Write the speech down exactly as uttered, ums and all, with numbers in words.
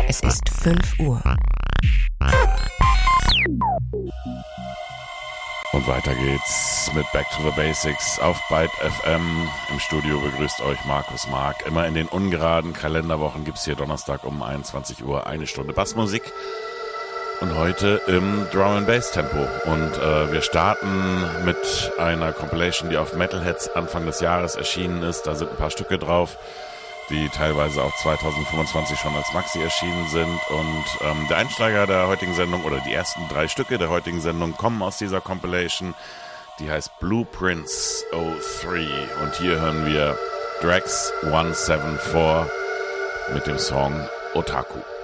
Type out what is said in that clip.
Es ist fünf Uhr. Und weiter geht's mit Back to the Basics auf Byte F M. Im Studio begrüßt euch Markus Mark. Immer in den ungeraden Kalenderwochen gibt's hier Donnerstag um einundzwanzig Uhr eine Stunde Bassmusik. Und heute im Drum and Bass Tempo. Und äh, wir starten mit einer Compilation, die auf Metalheads Anfang des Jahres erschienen ist. Da sind ein paar Stücke drauf, die teilweise auch zwanzig fünfundzwanzig schon als Maxi erschienen sind. Und ähm, der Einsteiger der heutigen Sendung oder die ersten drei Stücke der heutigen Sendung kommen aus dieser Compilation. Die heißt Blueprints null drei. Und hier hören wir Drex hundertvierundsiebzig mit dem Song Otaku.